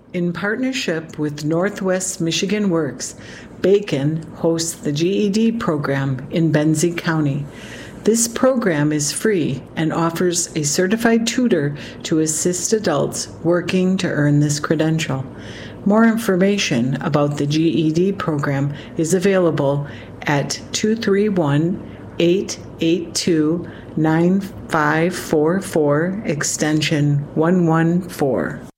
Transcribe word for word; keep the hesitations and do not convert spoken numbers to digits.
In partnership with Northwest Michigan Works, Bacon hosts the G E D program in Benzie County. This program is free and offers a certified tutor to assist adults working to earn this credential. More information about the G E D program is available at two three one, eight eight two, nine five four four, extension one one four.